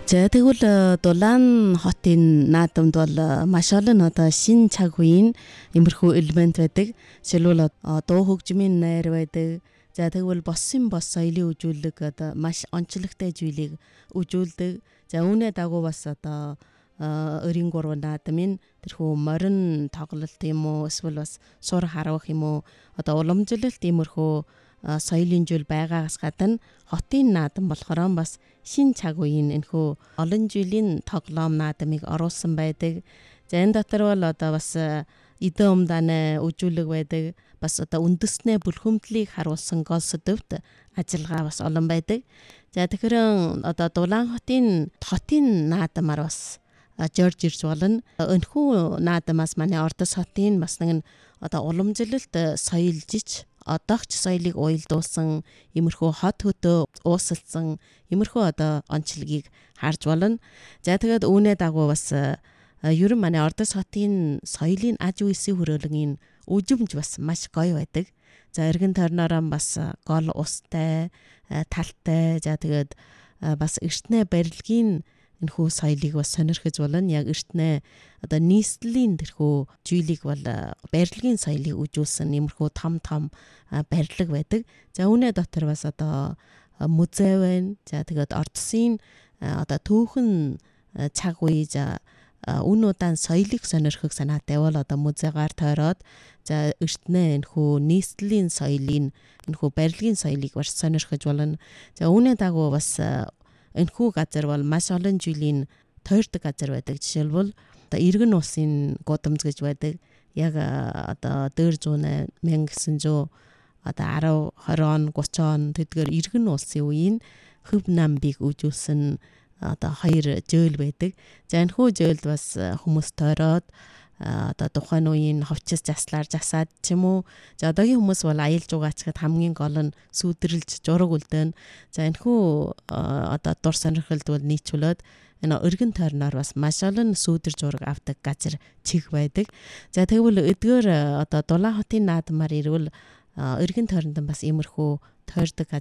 За тэгвэл Дулаан хотын наадамд бол маш олон одоо шин цаг үеийн иймэрхүү элемент байдаг. Жишээлбэл дуу хөгжмийн найр байдаг. За тэгвэл бос соёлын үжүүлэг одоо маш онцлогтой зүйлийг үжүүлдэг. За үүнээ дагуу бас одоо өрийн гурван наадмын тэрхүү морин тоглолт юм уу эсвэл бас сур харуулах юм уу одоо уламжлалт иймэрхүү соёлын зүйл байгаагаас гадна хотын наадам болохоор бас шин цаг үеийн энэхүү олон жилийн тоглоом наадмыг оруулсан байдаг. За энэ дотор бол одоо бас эдэн умдааны үжүүлэг байдаг. Бас одоо үндэснээ бүлхэмдлийг харуулсан гол сэдвт ажиллагаа бас олон байдаг. За тэгэхээр одоо Дулаан хотын наадамаар бас Жорж ирж болно. Энэхүү наадамаас манай Ордос хотын бас нэгэн одоо уламжлалт соёлжиж одоогч соёлыг уялдуулсан иймэрхүү хот хөдөө уусалсан иймэрхүү одоо онцлогийг харж болно. За тэгээд үүнээ дагуу бас ерөн манай Ордос хотын соёлын аж үйлсийн хүрээлэнгийн үжимж бас маш гоё байдаг. За эргэн тойрноороо бас гол устай, талтай, за тэгээд бас эртнээ барилгын энэхүү соёлыг бас сонирхож болно. Яг эртнээ одоо нийслэлийн тэрхүү зүйлийг бол барилгын соёлыг үжүүлсэн иймэрхүү том барилга байдаг. За үүнээ дотор бас одоо музей байна. За тэгээд Ордосын одоо түүхэн цаг үе за үн удаан соёлыг сонирхох санаатай бол одоо музейгаар тойроод за эртнээ энэхүү нийслэлийн соёлын энэхүү барилгын соёлыг бас сонирхож болно. За үүнээ дагуу бас энэхүү газар бол маш олон жилийн тойрдог газар байдаг. Жишээлбэл одоо Иргэн улсын гудамж гэж байдаг. Яг одоо дээр 100 1900 одоо 10 20 он 30 он тэдгээр Иргэн улсын үеийн хөв намбыг үжүүлсэн одоо хоёр жөөл байдаг. За энэхүү жөөлд бас хүмүүс тойроод одоо тухайн үеийн ховчис заслаар засаад ч юм уу. За одоогийн хүмүүс бол аялал жугаачхад хамгийн гол нь сүудрэлж жураг үлдээн. За энэхүү одоо дур сонирхолд бол нийцүүлээд энэ өргөн тойрноор бас маш олон сүудэр жураг авдаг газар чиг байдаг. За тэгвэл эдгээр одоо Дулаан хотын наадмаар ирвэл өргөн тойронд бас иймэрхүү тойрдог